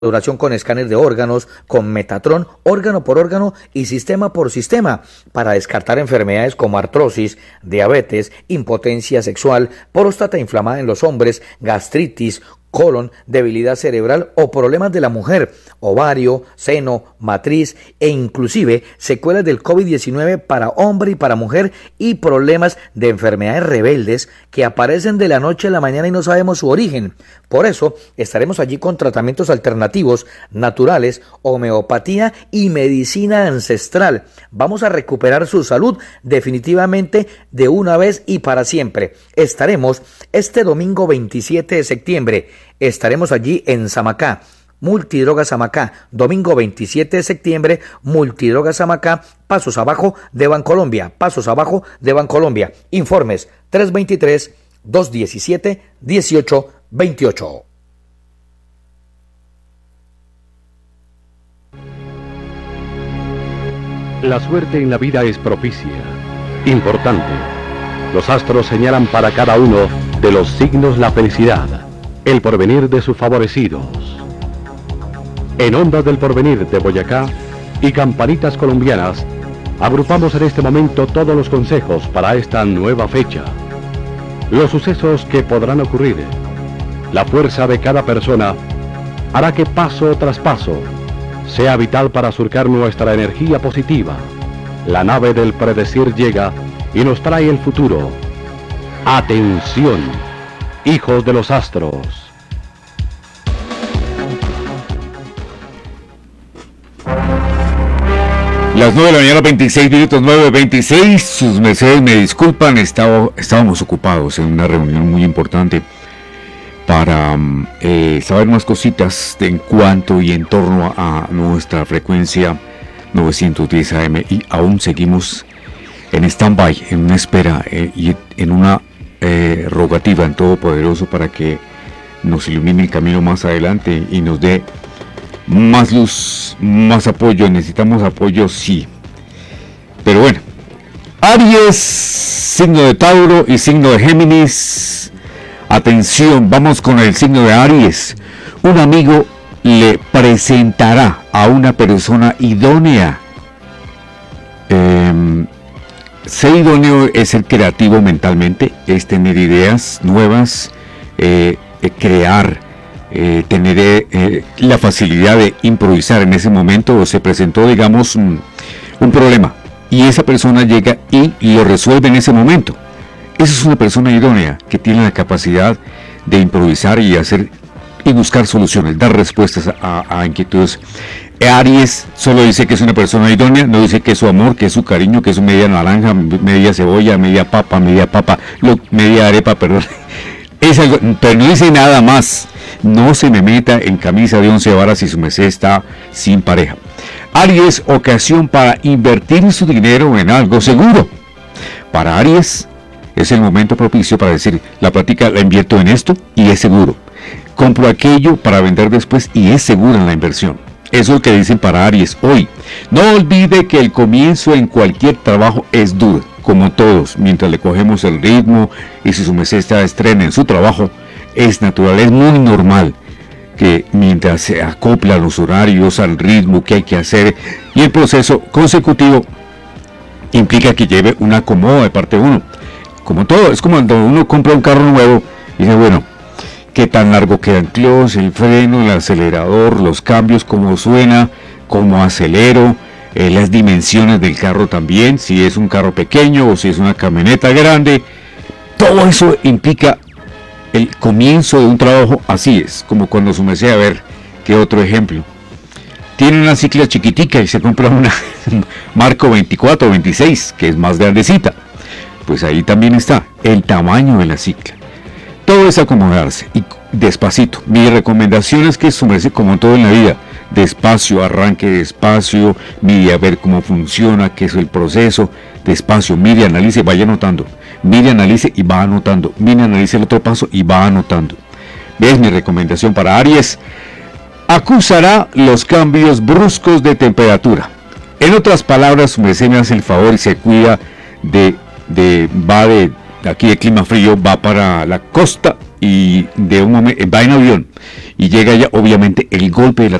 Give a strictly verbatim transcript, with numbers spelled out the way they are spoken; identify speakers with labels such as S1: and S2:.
S1: Duración con escáner de órganos, con Metatron, órgano por órgano y sistema por sistema, para descartar enfermedades como artrosis, diabetes, impotencia sexual, próstata inflamada en los hombres, gastritis, colon, debilidad cerebral o problemas de la mujer, ovario, seno, matriz e inclusive secuelas del COVID diecinueve para hombre y para mujer y problemas de enfermedades rebeldes que aparecen de la noche a la mañana y no sabemos su origen. Por eso estaremos allí con tratamientos alternativos, naturales, homeopatía y medicina ancestral. Vamos a recuperar su salud definitivamente de una vez y para siempre. Estaremos este domingo veintisiete de septiembre. Estaremos allí en Samacá, Multidroga Samacá, domingo veintisiete de septiembre, Multidroga Samacá, pasos abajo de Bancolombia, pasos abajo de Bancolombia. Informes tres dos tres, dos uno siete, uno ocho dos ocho.
S2: La suerte en la vida es propicia, importante. Los astros señalan para cada uno de los signos la felicidad, el porvenir de sus favorecidos. En Ondas del Porvenir de Boyacá y Campanitas Colombianas, agrupamos en este momento todos los consejos para esta nueva fecha. Los sucesos que podrán ocurrir, la fuerza de cada persona, hará que paso tras paso sea vital para surcar nuestra energía positiva. La nave del predecir llega y nos trae el futuro. ¡Atención, hijos de los astros!
S3: Las nueve de la mañana, veintiséis minutos, nueve veintiséis. Sus mercedes me disculpan, estaba, estábamos ocupados en una reunión muy importante para eh, saber unas cositas de en cuanto y en torno a, a nuestra frecuencia novecientos diez A M, y aún seguimos en stand-by, en una espera eh, y en una eh, rogativa en Todopoderoso para que nos ilumine el camino más adelante y nos dé más luz, más apoyo. Necesitamos apoyo, sí. Pero bueno, Aries, signo de Tauro y signo de Géminis. Atención, vamos con el signo de Aries. Un amigo le presentará a una persona idónea. Eh, ser idóneo es ser creativo mentalmente, es tener ideas nuevas, eh, eh, crear, eh, tener eh, la facilidad de improvisar en ese momento. O se presentó, digamos, un, un problema y esa persona llega y lo resuelve en ese momento. Esa es una persona idónea que tiene la capacidad de improvisar y hacer y buscar soluciones, dar respuestas a, a inquietudes. Aries solo dice que es una persona idónea, no dice que es su amor, que es su cariño, que es media naranja, media cebolla, media papa, media papa, lo, media arepa, perdón. Es algo, pero no dice nada más. No se me meta en camisa de once varas si su merced está sin pareja. Aries, ocasión para invertir su dinero en algo seguro. Para Aries es el momento propicio para decir, la plática la invierto en esto y es seguro. Compro aquello para vender después y es seguro en la inversión. Eso es lo que dicen para Aries hoy. No olvide que el comienzo en cualquier trabajo es duro, como todos, mientras le cogemos el ritmo, y si su merced está estrena en su trabajo, es natural, es muy normal que mientras se acoplan los horarios al ritmo que hay que hacer y el proceso consecutivo implica que lleve un acomodo de parte de uno. Como todo, es como cuando uno compra un carro nuevo y dice, bueno, qué tan largo queda el clutch, el freno, el acelerador, los cambios, cómo suena, cómo acelero, eh, las dimensiones del carro también, si es un carro pequeño o si es una camioneta grande. Todo eso implica el comienzo de un trabajo. Así es, como cuando su merced, a ver, ¿qué otro ejemplo? Tiene una cicla chiquitica y se compra una Marco veinticuatro o veintiséis, que es más grandecita. Pues ahí también está el tamaño de la cicla. Todo es acomodarse y despacito. Mi recomendación es que su merced, como todo en la vida, despacio, arranque despacio, mire a ver cómo funciona, qué es el proceso, despacio, mire, analice, vaya anotando, mire, analice y va anotando, mire, analice el otro paso y va anotando. ¿Ves? Mi recomendación para Aries: acusará los cambios bruscos de temperatura. En otras palabras, su merced me hace el favor y se cuida de, de va de aquí de clima frío, va para la costa y de un momento va en avión y llega ya, obviamente el golpe de la